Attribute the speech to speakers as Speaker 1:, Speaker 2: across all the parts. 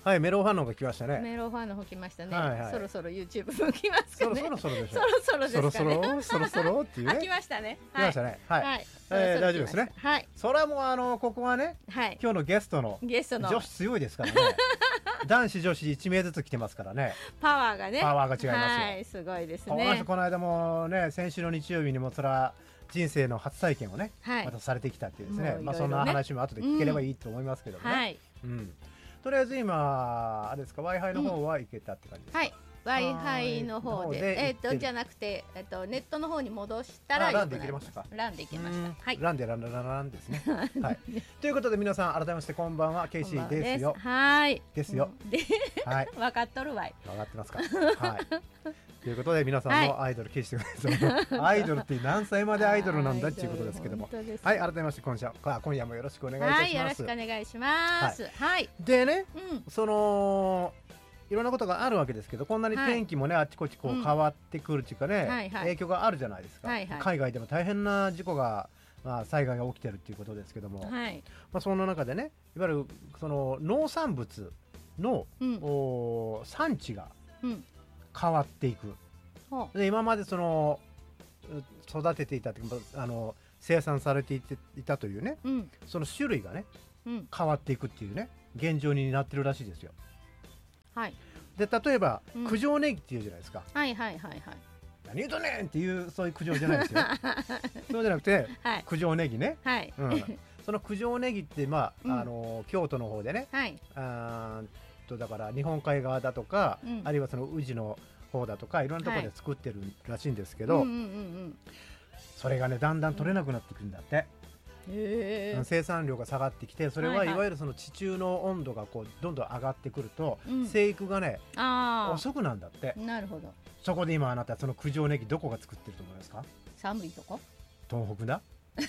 Speaker 1: はい、メロンファンの方が来ましたね。
Speaker 2: メロンファンの方来ましたね、
Speaker 1: はいはい、
Speaker 2: そろそろ YouTube も来ますかね。
Speaker 1: そろそろでしょ。
Speaker 2: そろそろですかね。
Speaker 1: そろそろっていうね。
Speaker 2: 来ましたね。
Speaker 1: 来ましたね。はい。はい、大丈夫ですね。
Speaker 2: はい。
Speaker 1: それはもうここはね、はい、今日のゲストの女子強いですからね。男子女子1名ずつ来てますからね。
Speaker 2: パワーがね。
Speaker 1: パワーが違いますよ。
Speaker 2: はい、すごいですね。
Speaker 1: この間もね、先週の日曜日にもそれは人生の初体験をね、
Speaker 2: はい、
Speaker 1: またされてきたっていうですね。まあそんな話も後で聞ければいいと思いますけどもね。はい。うん。とりあえず今あれですか、 Wi-Fi の方は行けたって感じですか。
Speaker 2: はい、Wi-Fi の方でじゃなくてネットの方に戻したら
Speaker 1: ランで行けましたか。
Speaker 2: ランで行けました。はい、
Speaker 1: ランですね。はい。ということで皆さん改めましてこんばんは、ケイシーですよ。
Speaker 2: はい
Speaker 1: ですよ。
Speaker 2: はい、分かっとるわい。
Speaker 1: 分かってますか。はい。ということで皆さんのアイドルケイシーです。アイドルって何歳までアイドルなんだっていうことですけども、はい、改めまして今夜もよろしくお願いいたします。はい、
Speaker 2: よろしくお願いします。はい。
Speaker 1: でね、そのいろんなことがあるわけですけど、こんなに天気もね、あちこちこう変わってくるっていうかね、影響があるじゃないですか。海外でも大変な事故が、災害が起きてるっていうことですけども、その中でね、いわゆるその農産物の、産地が変わっていく。で今までその育てていたというか、生産されていたというね、その種類がね、変わっていくっていうね現状になってるらしいですよ。
Speaker 2: はい、
Speaker 1: で例えば、九条ネギっていうじゃないですか。
Speaker 2: はいはいはいはい。
Speaker 1: 何言うとねんっていうそういう九条じゃないですよ。そうじゃなくて、九条ネギね。
Speaker 2: はい。
Speaker 1: その九条ネギって京都の方でね、だから日本海側だとか、あるいはその宇治の方だとかいろんなところで作ってるらしいんですけど、それがねだんだん取れなくなってくるんだって。生産量が下がってきて、それはいわゆるその地中の温度がこうどんどん上がってくると、生育がね遅くなんだって。
Speaker 2: なるほど。
Speaker 1: そこで今あなたその九条ネギどこが作ってると思いますか。
Speaker 2: 寒いとこ。
Speaker 1: 東北だ。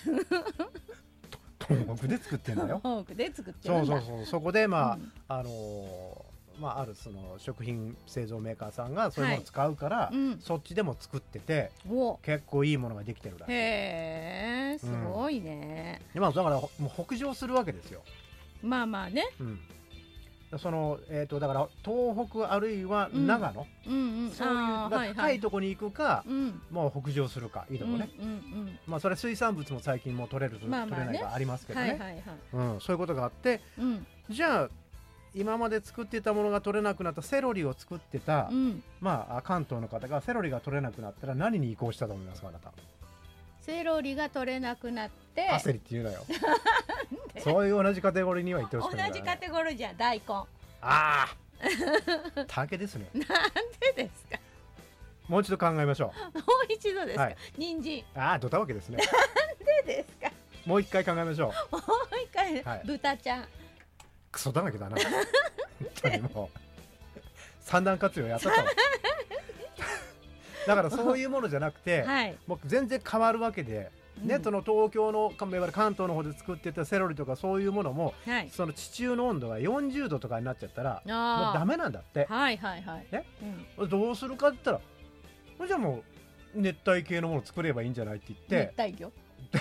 Speaker 1: 東北で作ってんだよ。
Speaker 2: 東北で作ってるんだ。
Speaker 1: そうそこであるその食品製造メーカーさんがそういうものを使うから、そっちでも作ってて結構いいものができてるらしい。
Speaker 2: へえ、すごいね。
Speaker 1: だからもう北上するわけですよ。
Speaker 2: まあまあね。
Speaker 1: そのだから東北あるいは長野、そういう高いとこに行くか、もう北上するかいいとこね。それ水産物も最近もう取れる取れないがありますけどね。そういうことがあって、じゃあ今まで作ってたものが取れなくなったセロリを作ってた、関東の方がセロリが取れなくなったら何に移行したと思いますか、あなた。
Speaker 2: セロリが取れなくなって
Speaker 1: パセリって言うのよ。そういう同じカテゴリーには言ってほしくない。
Speaker 2: 同じカテゴリーじゃ大根。
Speaker 1: ああ竹ですね。
Speaker 2: なんでですか。
Speaker 1: もう一度考えましょ
Speaker 2: う。もう一度ですか。人参。
Speaker 1: ああドタわけですね。
Speaker 2: なんでですか。
Speaker 1: もう一回考えましょ
Speaker 2: う。もう一回、豚ちゃん。
Speaker 1: クソだらけだな。本当にもう三段活用やったと。だからそういうものじゃなくて、もう全然変わるわけで、その東京の関東の方で作ってたセロリとかそういうものも、その地中の温度が40度とかになっちゃったらもうダメなんだって。どうするかって言ったら、じゃあもう熱帯系のもの作ればいいんじゃないって言って。
Speaker 2: 熱帯魚。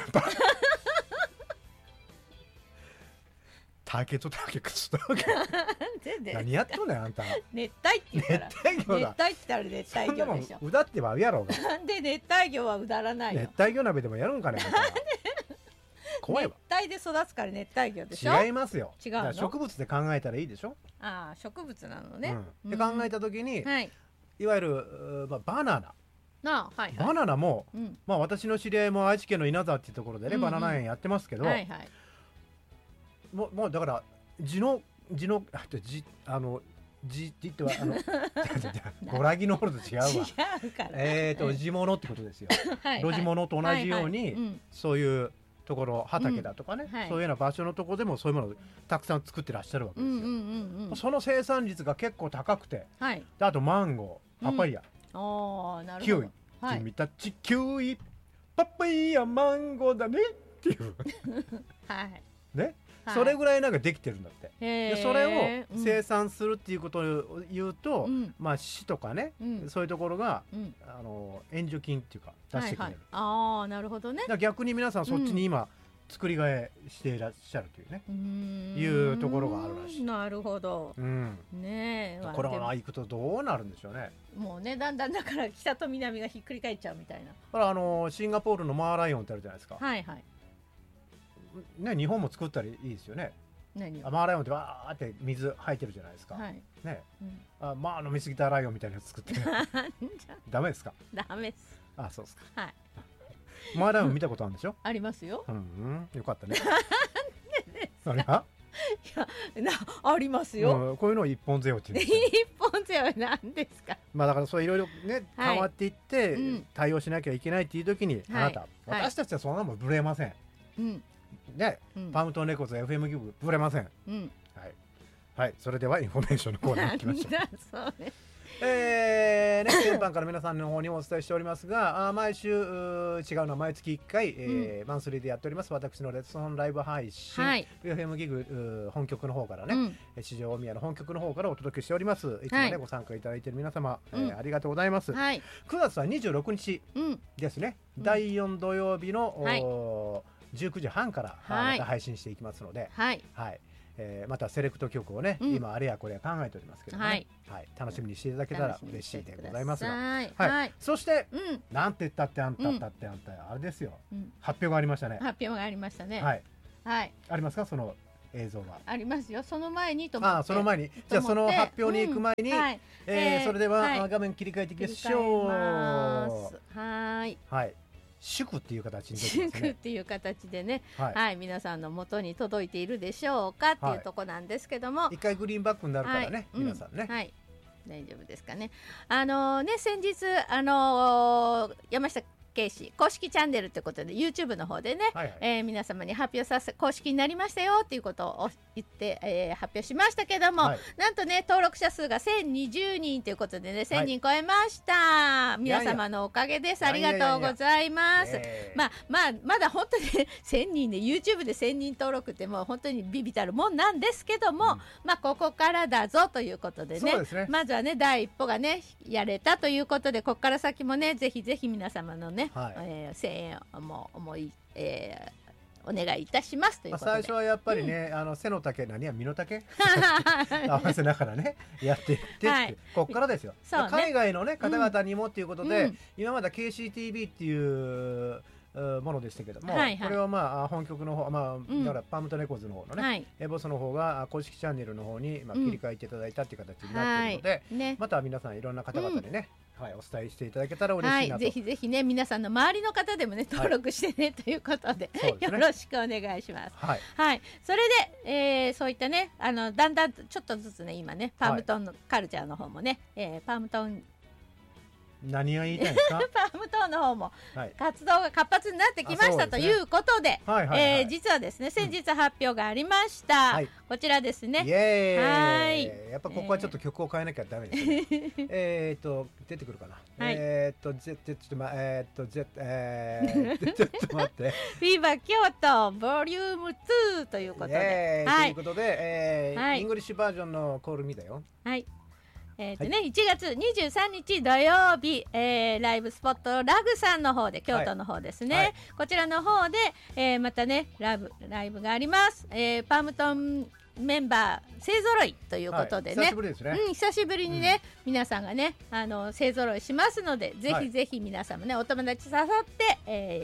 Speaker 1: 竹と竹くそだわけ。何やっとんねんあんた。
Speaker 2: 熱帯って言ったら
Speaker 1: 熱帯魚だ。
Speaker 2: 熱帯って言ったら熱帯魚でしょ。
Speaker 1: うだってばうやろうが。
Speaker 2: なんで熱帯魚はうだらないの。
Speaker 1: 熱帯魚鍋でもやるんかね。怖いわ。
Speaker 2: 熱帯で育つから熱帯魚でしょ。
Speaker 1: 違いますよ。
Speaker 2: 違うの。
Speaker 1: 植物で考えたらいいでしょ。
Speaker 2: ああ植物なのね。
Speaker 1: で考えた時に、いわゆるバナナ。バナナも私の知り合いも愛知県の稲沢っていうところでねバナナ園やってますけど。もうだから地のってはゴラギの方と違うわ。
Speaker 2: 違うから。
Speaker 1: 地物ってことですよ。露地物と同じようにそういうところ畑だとかね、そういうような場所のところでもそういうものをたくさん作ってらっしゃるわけですよ。その生産率が結構高くて、あとマンゴー、パパイヤ、キウイ、君たちキウイ、パパイヤ、マンゴーだねっていう。ね。それぐらいなんかできてるんだって。でそれを生産するっていうことを言うと、市とかね、そういうところが援助金っていうか出してくれる。
Speaker 2: ああなるほどね。
Speaker 1: 逆に皆さんそっちに今作り替えしていらっしゃるというねいうところがあるらしい。
Speaker 2: なるほど、ねえ、
Speaker 1: これは行くとどうなるんでしょうね。
Speaker 2: もうね、だんだんだから北と南がひっくり返っちゃうみたいな。
Speaker 1: だからシンガポールのマーライオンってあるじゃないですか。
Speaker 2: はいはい
Speaker 1: ね、日本も作ったらいいですよね。
Speaker 2: 何
Speaker 1: マーライオンってわーって水吐いてるじゃないですか、
Speaker 2: はい
Speaker 1: ね、飲みすぎたライオンみたいなやつ作ってダメですか？
Speaker 2: ダメです。
Speaker 1: あ、そうですか。
Speaker 2: はい。
Speaker 1: マーライオン見たことあるんでしょ？
Speaker 2: ありますよ。
Speaker 1: よかったね。それは？
Speaker 2: いや、ありますよ。
Speaker 1: こういうのを一本背負って言うんですよ。
Speaker 2: 一本背負いなんですか？
Speaker 1: まあだからそういろいろね変わっていって対応しなきゃいけないっていう時に、あなた、私たちはそんなもんぶれません。ね、パムトンレコーズ FM ギブぶれません。はい、それではインフォメーションのコーナーに行きましょう。ね、先般から皆さんの方にもお伝えしておりますが、毎週違うのは毎月1回、マンスリーでやっております私のレッスンライブ配信、FM ギグ本局の方からね、市場大宮の本局の方からお届けしております。いつもね、ご参加いただいている皆様、ありがとうございます。9月は26日ですね、第4土曜日の、19時半からまた配信していきますので、またセレクト曲をね、今あれやこれや考えておりますけどね、楽しみにしていただけたら嬉しいでございますが、そしてなんて言ったってあんたあれですよ、発表がありましたね。
Speaker 2: 発表がありましたね。
Speaker 1: ありますか、その映像は？あ
Speaker 2: りますよ。その前にと思って。
Speaker 1: その前に、じゃあその発表に行く前に、それでは画面切り替えていきましょう。はい。祝っていう形に出てますね。祝
Speaker 2: っていう形でね、皆さんの元に届いているでしょうかっていうとこなんですけども、
Speaker 1: 一回グリーンバックになるからね、皆さんね。
Speaker 2: 大丈夫ですかね。先日山下圭氏公式チャンネルということで YouTube の方でね、皆様に発表公式になりましたよっていうことを言って、発表しましたけども、なんとね登録者数が1020人ということでね、1000人超えました。皆様のおかげです。ありがとうございます。まだ本当に1000人で YouTube で1000人登録ってもう本当にビビたるもんなんですけども、ここからだぞということでね、まずはね第一歩がねやれたということで、ここから先もねぜひぜひ皆様のね、声援もお願いいたしますということで、
Speaker 1: 最初はやっぱりね、背の丈身の丈合わせながらねやっていってここからですよ。海外のね方々にもっていうことで、今まで KCTV っていうものでしたけども、これは本局の方、だからパームトンレコーズの方のね、ボスの方が公式チャンネルの方に切り替えていただいたっていう形になっているので、また皆さんいろんな方々にねお伝えしていただけたら嬉しいなと。
Speaker 2: ぜひぜひね皆さんの周りの方でもね登録してねということでよろしくお願いします。それでそういったねだんだんちょっとずつね今ねパームトンのカルチャーの方もねパームトン
Speaker 1: 何が言いたいですか？
Speaker 2: パームトーンの方も活動が活発になってきましたということで、実はですね先日発表がありました。こちらですね。
Speaker 1: やっぱここはちょっと曲を変えなきゃダメですね。出てくるかな。ちょっと待って。
Speaker 2: フィーバー京都ボリューム2ということで、
Speaker 1: ということでイングリッシュバージョンのコールミだよ。
Speaker 2: 1月23日土曜日、ライブスポットラグさんの方で京都の方ですね、こちらの方で、またねライブがあります。パームトンメンバー勢ぞろいということでね、
Speaker 1: 久しぶりですね。
Speaker 2: 久しぶりにね、皆さんがね勢ぞろいしますので、ぜひぜひ皆さんもねお友達誘って、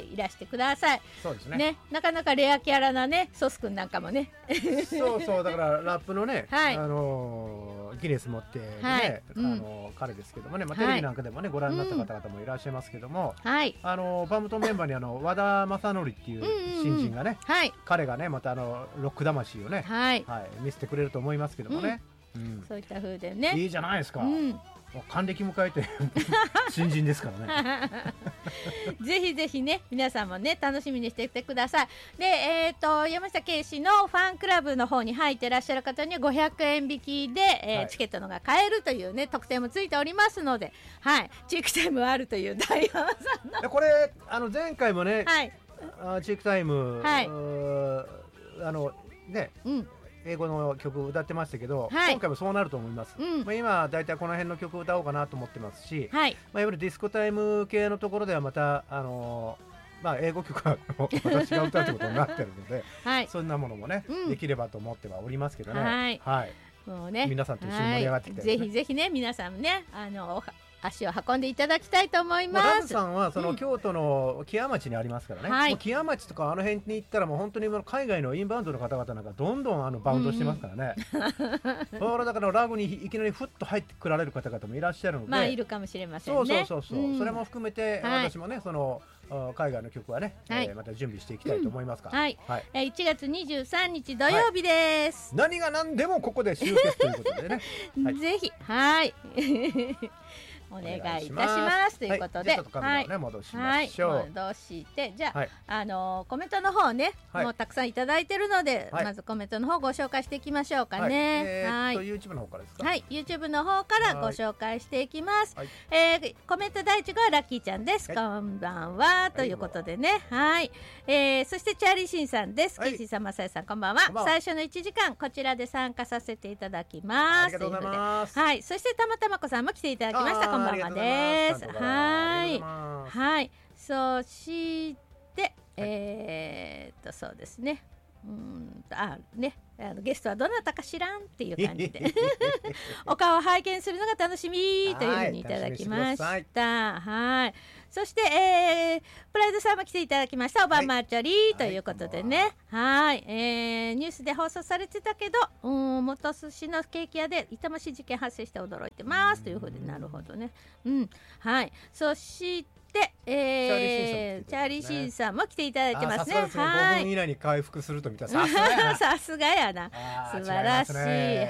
Speaker 2: いらしてください。
Speaker 1: そうですね。
Speaker 2: なかなかレアキャラなねソスくんなんかもね
Speaker 1: そうだからラップのね、ギネス持ってね、彼ですけどもね、テレビなんかでもねご覧になった方々もいらっしゃいますけども、パームトンメンバーに和田正則っていう新人がね、彼がねまたロック魂をね見せてくれると思いますけどもね、
Speaker 2: そういった風でね
Speaker 1: いいじゃないですか。還暦迎えて新人ですからね
Speaker 2: ぜひぜひね皆さんもね楽しみにしていてください。で山下圭氏のファンクラブの方に入ってらっしゃる方には500円引きで、チケットのが買えるというね特典もついておりますので、チークタイムあるという大山さんの
Speaker 1: これ前回もね、チークタイム、英語の曲歌ってましたけど、今回もそうなると思います。今だいたいこの辺の曲歌おうかなと思ってますし、いわゆるディスコタイム系のところではまた英語曲は私が歌うってことになってるので、
Speaker 2: はい、
Speaker 1: そんなものもね、できればと思ってはおりますけどね。
Speaker 2: はい、もうね、
Speaker 1: 皆さんと一緒に盛り上がってきて、
Speaker 2: ぜひぜひね、皆さんね、足を運んでいただきたいと思います。
Speaker 1: ラブさんはその京都の木屋町にありますからね、もう木屋町とかあの辺に行ったらもう本当に海外のインバウンドの方々なんかどんどんバウンドしてますからね。だからラグにいきなりふっと入ってくられる方々もいらっしゃるので、
Speaker 2: いるかもしれませんね。
Speaker 1: そう、それも含めて私もね、その海外の曲はね、また準備していきたいと思いますから。
Speaker 2: 1月23日土曜日です。
Speaker 1: 何が何でもここで集結ということでね。
Speaker 2: ぜひお願いいたしますということで、
Speaker 1: 戻しましょう。
Speaker 2: 戻してじゃあコメントの方ね、もうたくさんいただいてるので、まずコメントの方ご紹介していきましょうかね。
Speaker 1: YouTube の方からですか。
Speaker 2: YouTube の方からご紹介していきます。コメント第1号はラッキーちゃんです。こんばんはということでね、そしてチャーリーシンさんです。ケイシーさん、マサヤさん、こんばんは。最初の1時間こちらで参加させていただきます。ありがとうございます。そしてたまたまこさんも来ていただきました。こんばんはです。そしてそうですね。ゲストはどなたか知らんっていう感じでお顔を拝見するのが楽しみというふうにいただきました。そしてプライドさんも来ていただきました。おばんまちょりということでね、ニュースで放送されてたけど元寿司のケーキ屋で痛ましい事件発生して驚いてますというふうで、なるほどね。そしてチャーリーシンさんも来ていただいてますね。
Speaker 1: 5分以内に回復すると見たら
Speaker 2: さすがやな。素晴らしい。ちょ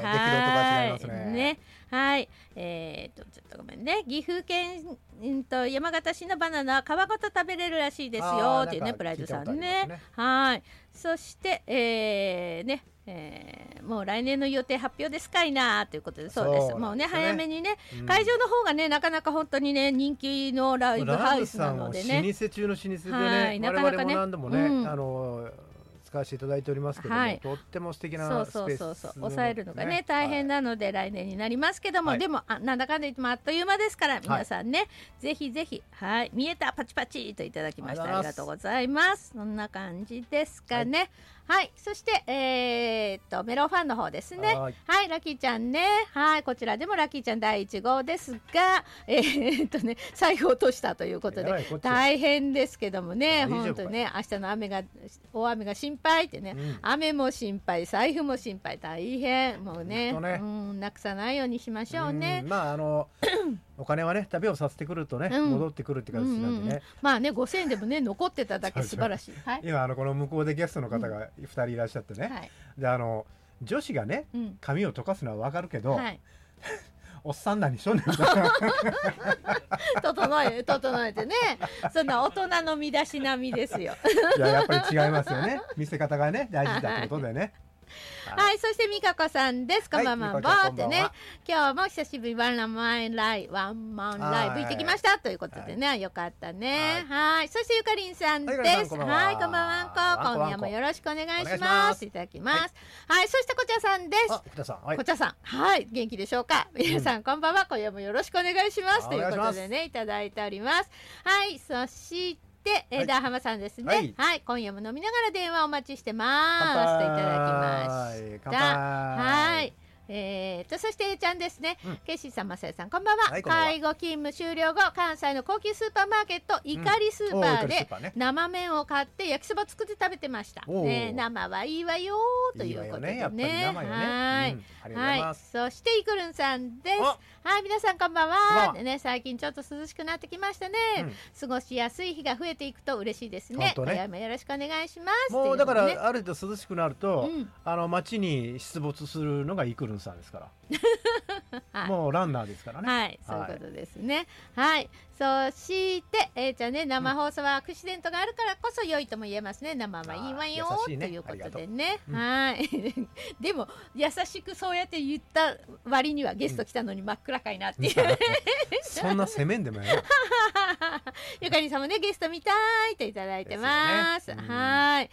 Speaker 2: っとごめんね。岐阜県山形市のバナナは皮ごと食べれるらしいですよっていうね、プライドさんね。そしてもう来年の予定発表ですかいなということで、そうです。もうね、早めにね、会場の方がね、なかなか本当にね、人気のライブハウスなのでね、
Speaker 1: 老舗中の老舗でね、我々も何度もね、使わせていただいておりますけども、とっても素敵なスペース、
Speaker 2: 抑えるのがね大変なので来年になりますけども、でもなんだかんだ言ってもあっという間ですから、皆さんね、ぜひぜひ、見えたパチパチといただきました。ありがとうございます。そんな感じですかね。そしてメロンファンの方ですね。ラッキーちゃんね、こちらでもラッキーちゃん第1号ですが、財布を落としたということで大変ですけどもね、本当ね、明日の大雨が心配ってね、雨も心配、財布も心配、大変、もうね、なくさないようにしましょうね。
Speaker 1: お金はね、旅をさせてくるとね、戻ってくるって感じなんでね。
Speaker 2: 5000円でもね、残ってただけ素晴らしい。
Speaker 1: 今この向こうでゲストの方が2人いらっしゃってね、で女子がね、髪を溶かすのは分かるけど、おっさん何しょんねん
Speaker 2: 整えてね、そんな大人の身だしなみですよ。
Speaker 1: やっぱり違いますよね、見せ方がね大事だってことでね。
Speaker 2: そしてみかこさんです。こんばんはってね、今日も久しぶりワンマンライブ行ってきましたということでね、よかったね。そしてゆかりんさんです。こんばんは。今夜もよろしくお願いします。いただきます。そしてこちらさんです。こちらさん、元気でしょうか。皆さんこんばんは。今夜もよろしくお願いしますということでね、いただいております。そしてダーハマさんですね。今夜も飲みながら電話お待ちしてますといただきました。そして A ちゃんですね。ケイシーさん、マサヤさん、こんばんは。介護勤務終了後、関西の高級スーパーマーケットイカリスーパーで生麺を買って焼きそば作って食べてました。生はいいわよということでね。そしてイクルンさんです。皆さんこんばんは。でね、最近ちょっと涼しくなってきましたね。過ごしやすい日が増えていくと嬉しいですね。今夜もよろしくお願いします。
Speaker 1: もうだからある程度涼しくなると、街に出没するのがイクルンさんですからもうランナーですからね。
Speaker 2: そういうことですね。そしてちゃんね、生放送はアクシデントがあるからこそ良いとも言えますね。生はいいわよということでね。でも優しくそうやって言った割にはゲスト来たのに真っ暗かいなっていう
Speaker 1: そんな攻めんでもやゆ
Speaker 2: かりんさんもね、ゲスト見たいといただいてます。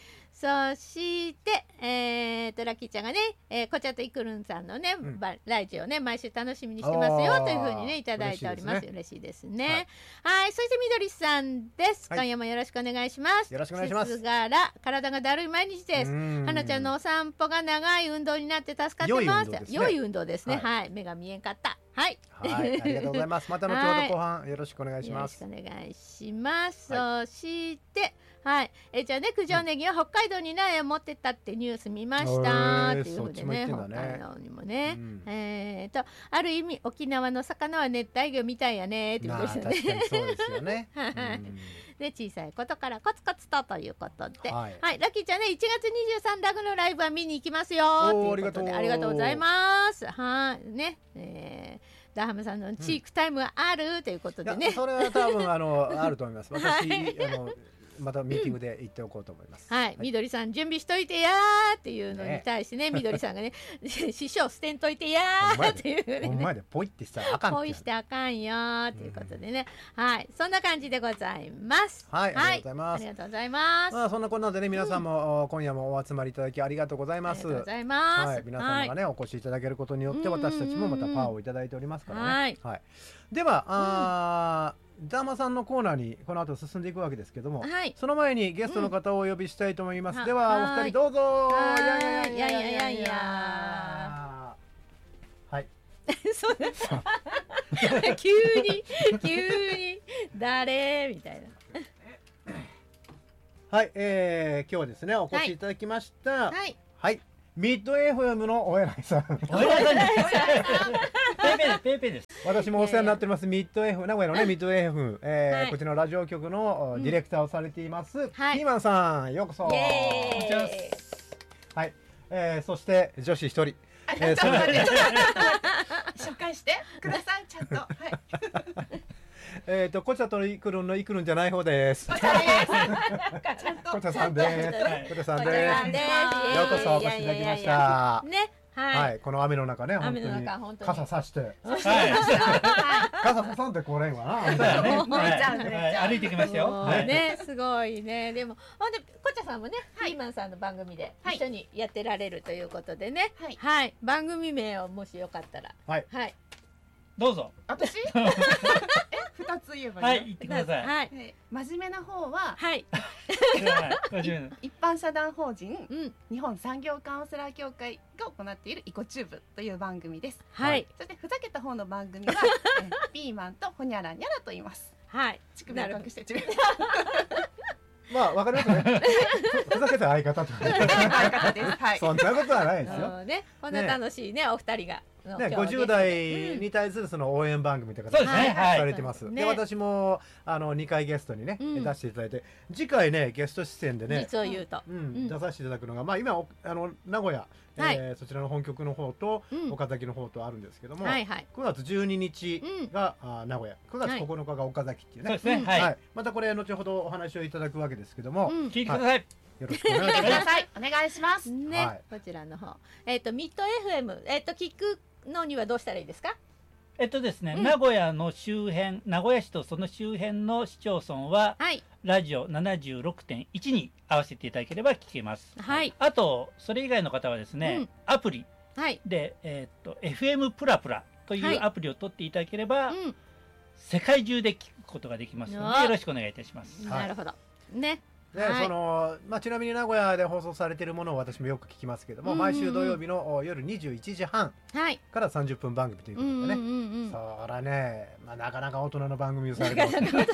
Speaker 2: そしてラッキーちゃんがね、こちゃといくるんさんのね、ラジオね毎週楽しみにしてますよというふうにねいただいております。嬉しいですね。はい、そしてみどりさんです。今夜もよろしくお願いします。
Speaker 1: よろしくお願いします。
Speaker 2: 体がだるい毎日です。花ちゃんのお散歩が長い運動になって助かってます。良い運動ですね。はい、目が見えんかった。はい、
Speaker 1: ありがとうございます。また後ほど後半よろしくお願いします。
Speaker 2: よろしくお願いします。そしてはい、じゃあね九条ネギは北海道にね持ってったってニュース見ましたっていうふうでね、北海道にもね、ある意味沖縄の魚は熱帯魚みたいやねって言ってましたね。
Speaker 1: 確かにそうですよね。
Speaker 2: で小さいことからコツコツとということで、はい、ラッキーちゃんね1月23ラグのライブは見に行きますよということでありがとうございます。はいね、ダーハムさんのチークタイムがあるということでね、
Speaker 1: それは多分あると思います。私またミーティングで言っておこうと思います。
Speaker 2: はい、みどりさん準備しといてやーっていうのに対してね、みどりさんがね師匠捨てんといてやーっていうね、
Speaker 1: お前でポイってしたらあかん、
Speaker 2: ポイしてあかんよーということでね、はい、そんな感じでございます。
Speaker 1: はい、ありがとうございます。
Speaker 2: ありがとうございます。
Speaker 1: まあそんなこんなでね、皆さんも今夜もお集まりいただきありがとうございます。
Speaker 2: ありがとうございます。
Speaker 1: はい、皆様がねお越しいただけることによって私たちもまたパワーをいただいておりますからね。はい。ではダーマさんのコーナーにこの後進んでいくわけですけども、その前にゲストの方をお呼びしたいと思います。ではお二人どうぞ。
Speaker 2: いやはい。そうです急に誰みたいな。
Speaker 1: はい、今日はですねお越しいただきました。はい。ミッド FM のお偉いさん。
Speaker 3: お偉いさんです。ペーペーです。
Speaker 1: 私もお世話になっておりますミッド FM 名古屋のねミッド FM、こちらのラジオ局のディレクターをされています、ピーマンさんようこそ。はい、そして女子一人。
Speaker 4: 紹介してくださいちゃんと。はい。
Speaker 1: こちゃといくるんのいくるんじゃない方です。こちゃさんです。こちゃさんです。ようこそお越しいただきました。ね。はい、この雨の中ね、本当に傘さして、傘ささんってこれんわな。
Speaker 3: 歩いてきましたよ。
Speaker 2: ね、すごいね。でもほんでこちゃさんもね、ピーマンさんの番組で一緒にやってられるということでね。はい、番組名をもしよかったら、はい、
Speaker 3: どうぞ。
Speaker 4: 私？二つ言えばいい。
Speaker 3: はい、言ってください。
Speaker 4: はい。真面目な方は、
Speaker 2: はい。
Speaker 4: 一般社団法人日本産業カウンセラー協会が行っているイコチューブという番組です。はい。そしてふざけた方の番組はピーマンとホニャラニャラと言います。
Speaker 2: はい。
Speaker 4: 乳首を隠して。
Speaker 1: まあわかりますね。ふざけた相方と。
Speaker 4: 相方です。はい。
Speaker 1: そんなことはないですよ。
Speaker 2: ね、こんな楽しいねお二人が。
Speaker 1: ね、50代に対するその応援番組とかされてます。で、私も2回ゲストにね出していただいて、次回ねゲスト出演でね、
Speaker 2: 実を言うと
Speaker 1: 出させていただくのが、まあ今名古屋そちらの本局の方と岡崎の方とあるんですけども、9月12日が名古屋、9月9日が岡崎っていうね。はい。またこれ後ほどお話をいただくわけですけども、
Speaker 3: 聞いてください。
Speaker 1: よろしくお願いします。
Speaker 4: お願いします。
Speaker 2: ね、こちらの方、ミッド FM 聞くのにはどうしたらいいですか？
Speaker 3: ですね、名古屋の周辺、名古屋市とその周辺の市町村は、ラジオ 76.1 に合わせていただければ聞けます。あとそれ以外の方はですね、アプリで、FM プラプラというアプリを取っていただければ、世界中で聞くことができますのでよろしくお願いいたします。
Speaker 2: なるほどね。
Speaker 1: で、ちなみに名古屋で放送されているものを私もよく聞きますけども、毎週土曜日の夜21時半から30分番組ということでね、そらね、なかなか大人の番組をされてますね。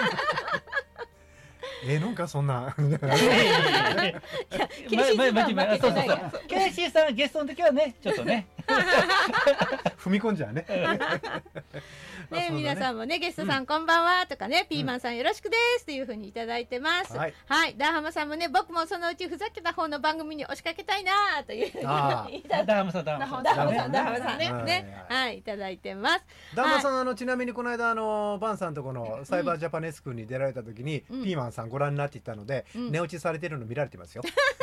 Speaker 1: なんかそんな。
Speaker 3: ケイシーさんゲストの時はね、ちょっとね。
Speaker 1: 踏み込んじゃうね。
Speaker 2: ね、皆さんもねゲストさんこんばんはとかね、ピーマンさんよろしくですというふうにいただいてます。はい、ダーハマさんもね僕もそのうちふざけた方の番組に押しかけたいなというふうに
Speaker 3: ダーハマさん
Speaker 2: ね、はいいただいてます。
Speaker 1: ダーハマさんちなみにこの間バンさんとこのサイバージャパネスクに出られた時にピーマンさんご覧になっていたので寝落ちされてるの見られてますよ。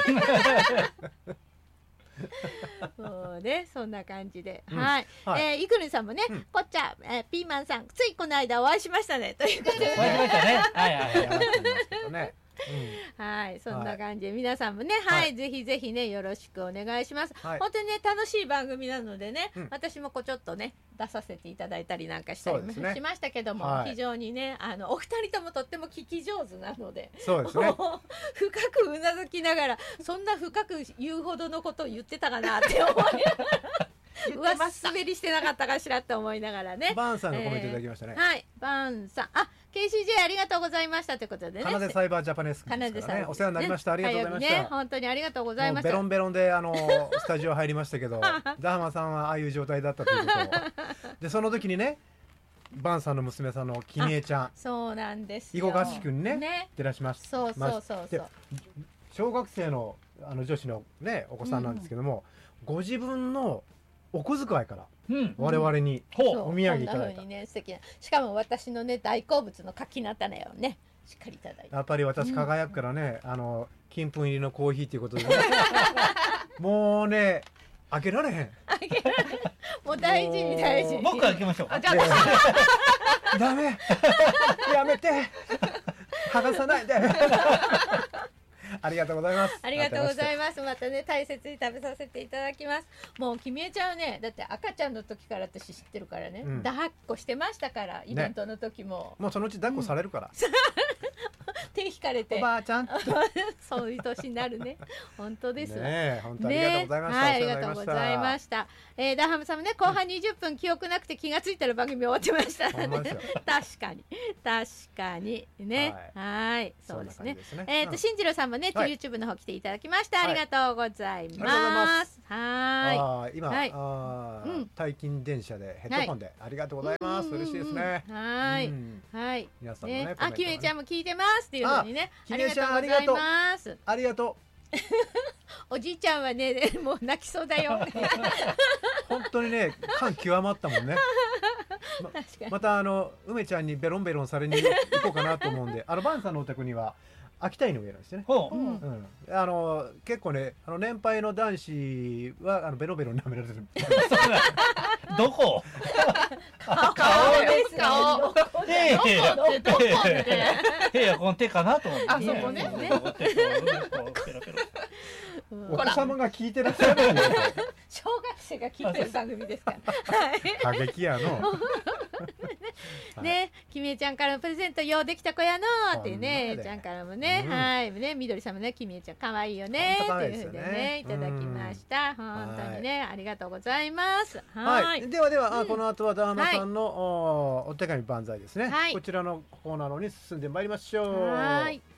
Speaker 2: そうね、そんな感じで、いくるんさんもね、こっちゃピーマンさんついこの間お会いしましたねということで、 はい、そんな感じで皆さんもね、はい、ぜひぜひねよろしくお願いします。本当にね楽しい番組なのでね、私もちょっとね出させていただいたりなんかしたりもしましたけども、非常にねお二人ともとっても聞き上手なので、
Speaker 1: そうですね。
Speaker 2: 深くうなずきながらそんな深く言うほどのことを言ってたかなって思い。上滑りしてなかったかしらって思いながらね。
Speaker 1: バンさんがコメントいただきましたね。
Speaker 2: はい、バンさん、KCJ ありがとうございましたということでね。
Speaker 1: カナデサイバージャパネスクですからね。お世話になりました。ありがとうございました。
Speaker 2: 本当にありがとうございました。
Speaker 1: ベロンベロンでスタジオ入りましたけど、ダハマさんはああいう状態だったということを。でその時にね、バンさんの娘さんのキミエちゃん、
Speaker 2: そうなんです
Speaker 1: よ。囲碁合宿にね行ってらっしゃいました。
Speaker 2: そうそうそうそう。
Speaker 1: 小学生の女子のねお子さんなんですけども、ご自分のお小遣いから我々にお土産いただいた。
Speaker 2: 素敵な。しかも私のね大好物の柿菜種をねしっかりいただいて。
Speaker 1: やっぱり私輝くからね、金粉入りのコーヒーということで、ね、もうね開けられへん。
Speaker 2: もう大事に大事に。
Speaker 3: 僕開けましょうか。
Speaker 1: ダメ。やめて。剥がさないで。ありがとうございます。
Speaker 2: ありがとうございます。またね大切に食べさせていただきます。もうきみえちゃんはねだって赤ちゃんの時から私知ってるからね、抱っこしてましたからイベントの時も。
Speaker 1: もうそのうち抱っこされるから。
Speaker 2: 手引かれて
Speaker 1: おばあちゃん
Speaker 2: そういう年になるね。本当ですわ。
Speaker 1: 本当ありがとうございました。
Speaker 2: はい、ありがとうございました。ダハムさんもね後半20分記憶なくて気がついたら番組終わってました。確かに確かにね。はい、そうですね。新次郎さんもね YouTube の方来ていただきました。ありがとうございます。
Speaker 1: はい。今退勤電車でヘッドホンでありがとうございます。嬉しいですね。
Speaker 2: はい。
Speaker 1: 皆さんもね。
Speaker 2: きめちゃんも聞いてますっていうふうにね。
Speaker 1: きめちゃんありがとう。ありがとう。
Speaker 2: おじいちゃんはねもう泣きそうだよ。
Speaker 1: 本当にね感極まったもんね。また梅ちゃんにベロンベロンされに行こうかなと思うんで、バンさんのお宅には秋田犬がいるんですよね。結構ね年配の男子はベロベロ舐められる。
Speaker 3: どこ？
Speaker 2: 顔です。顔。
Speaker 3: いやこの手かなと思って。
Speaker 2: あそこね。
Speaker 1: お子様が聞いてらっしゃる。
Speaker 2: 小学生が聞いてる番組ですから。
Speaker 1: 過激やの。
Speaker 2: ね、きみえちゃんからのプレゼントようできた子やのってね、ちゃんからもね、はいね、みどりさんもね、きみえちゃん可愛いよねっていうふうでね、いただきました。本当にね、ありがとうございます。
Speaker 1: はい、ではこの後はダーマさんのお手紙万歳ですね。こちらのコーナーのに進んでまいりましょう。はい。